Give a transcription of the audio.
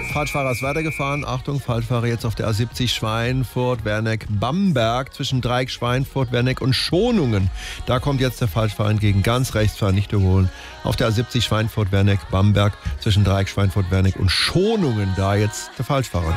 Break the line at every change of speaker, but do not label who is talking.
Falschfahrer ist weitergefahren. Achtung, Falschfahrer jetzt auf der A70 Schweinfurt, Werneck, Bamberg zwischen Dreieck, Schweinfurt, Werneck und Schonungen. Da kommt jetzt der Falschfahrer entgegen. Ganz rechts fahren, nicht überholen. Auf der A70 Schweinfurt, Werneck, Bamberg zwischen Dreieck, Schweinfurt, Werneck und Schonungen. Da jetzt der Falschfahrer.